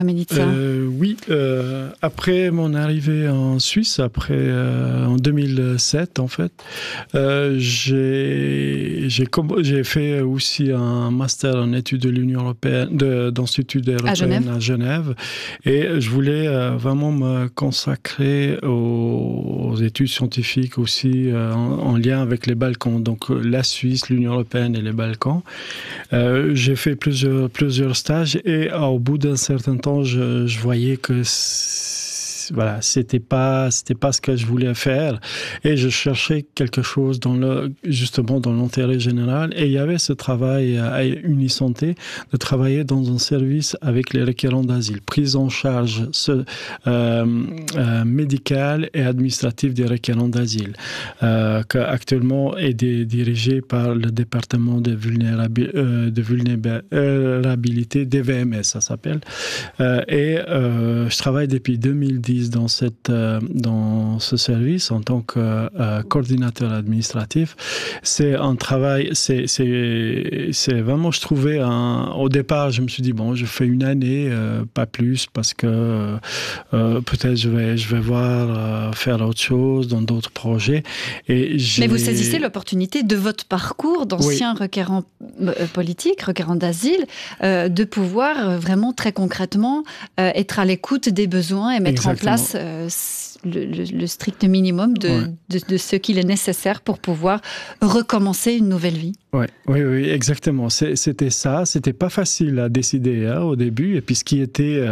Médecin. Oui, après mon arrivée en Suisse, en 2007 en fait, j'ai fait aussi un master en études de l'Union européenne, d'Institut européenne à Genève, et je voulais vraiment me consacrer aux études scientifiques aussi en lien avec les Balkans, donc la Suisse, l'Union européenne et les Balkans. J'ai fait plusieurs stages et au bout d'un certain temps, je voyais que c'était pas ce que je voulais faire, et je cherchais quelque chose justement dans l'intérêt général, et il y avait ce travail à Unisanté de travailler dans un service avec les requérants d'asile, prise en charge médicale et administrative des requérants d'asile, qui actuellement est dirigé par le département de vulnérabilité, DVMS ça s'appelle, et je travaille depuis 2010 dans ce service en tant que coordinateur administratif. C'est un travail, c'est vraiment, je trouvais, au départ, je me suis dit, bon, je fais une année, pas plus, parce que peut-être je vais voir faire autre chose dans d'autres projets. Mais vous saisissez l'opportunité de votre parcours d'ancien requérant politique, requérant d'asile, de pouvoir vraiment très concrètement être à l'écoute des besoins et mettre en place le strict minimum de ce qu'il est nécessaire pour pouvoir recommencer une nouvelle vie. Oui, exactement. C'était ça. C'était pas facile à décider au début. Et puis ce qui était,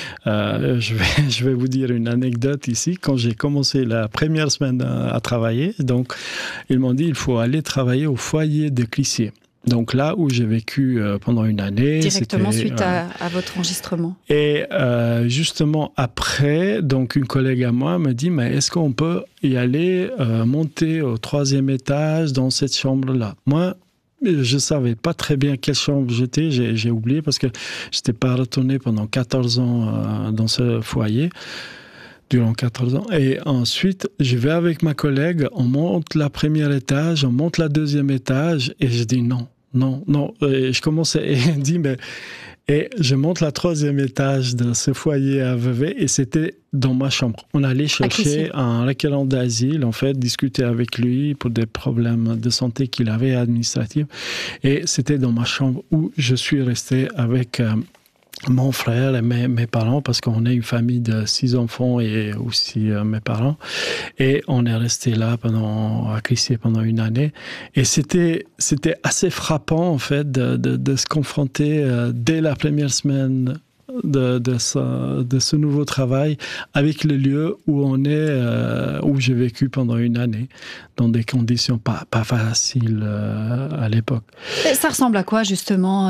je vais vous dire une anecdote ici. Quand j'ai commencé la première semaine à travailler, donc ils m'ont dit il faut aller travailler au foyer de Clissier. Donc là où j'ai vécu pendant une année. Directement suite à votre enregistrement. Et justement après, donc une collègue à moi me dit, mais est-ce qu'on peut y aller monter au 3e étage dans cette chambre-là? Moi, je ne savais pas très bien quelle chambre j'étais, j'ai oublié parce que je n'étais pas retourné pendant 14 ans dans ce foyer. Durant 14 ans. Et ensuite, je vais avec ma collègue, on monte le 1er étage, on monte le 2e étage, et je dis non. Et je commence et elle dit, et je monte le 3e étage de ce foyer à Vevey, et c'était dans ma chambre. On allait chercher un requérant d'asile, en fait, discuter avec lui pour des problèmes de santé qu'il avait administratifs. Et c'était dans ma chambre où je suis resté avec mon frère et mes parents, parce qu'on est une famille de 6 enfants et aussi mes parents. Et on est resté là à Clissier pendant une année. Et c'était assez frappant, en fait, de se confronter dès la première semaine de ce nouveau travail avec le lieu où où j'ai vécu pendant une année, dans des conditions pas faciles à l'époque. Et ça ressemble à quoi, justement,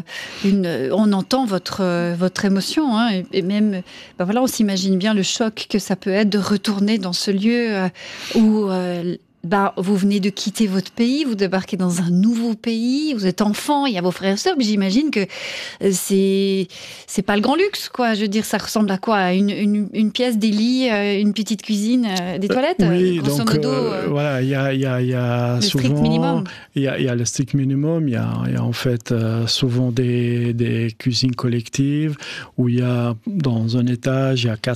on entend votre émotion, hein, et même, on s'imagine bien le choc que ça peut être de retourner dans ce lieu où vous venez de quitter votre pays, vous débarquez dans un nouveau pays, vous êtes enfant, il y a vos frères et sœurs, mais j'imagine que c'est pas le grand luxe, quoi. Je veux dire, ça ressemble à quoi? Une pièce, des lits, une petite cuisine, des toilettes, oui, grosso modo. Voilà, il y a le souvent strict minimum. Il y a le strict minimum. Il y a en fait souvent des cuisines collectives où il y a dans un étage il y a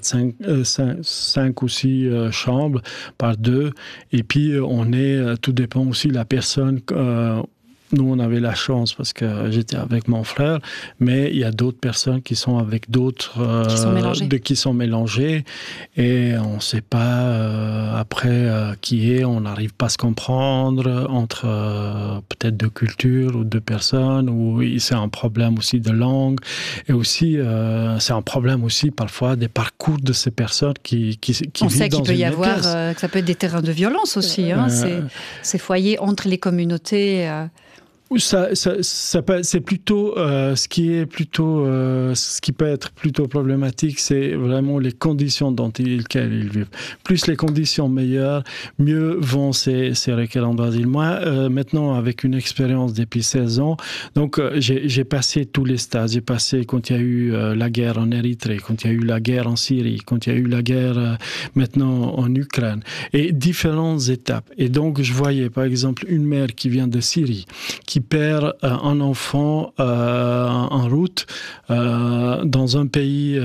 5 ou 6 chambres par 2, et puis tout dépend aussi de la personne. Nous, on avait la chance parce que j'étais avec mon frère, mais il y a d'autres personnes qui sont avec d'autres qui sont mélangées, et on ne sait pas après qui est. On n'arrive pas à se comprendre entre peut-être 2 cultures ou 2 personnes, ou c'est un problème aussi de langue, et aussi c'est un problème aussi parfois des parcours de ces personnes qui on vivent sait qu'il dans peut y une avoir pièce. que ça peut être des terrains de violence aussi, ces foyers entre les communautés. C'est plutôt ce qui peut être plutôt problématique, c'est vraiment les conditions dans lesquelles ils vivent. Plus les conditions meilleures, mieux vont ces requérants d'asile. Moi, maintenant, avec une expérience depuis 16 ans, donc j'ai passé tous les stades. J'ai passé quand il y a eu la guerre en Érythrée, quand il y a eu la guerre en Syrie, quand il y a eu la guerre maintenant en Ukraine, et différentes étapes. Et donc, je voyais par exemple une mère qui vient de Syrie, qui perd un enfant en route dans un pays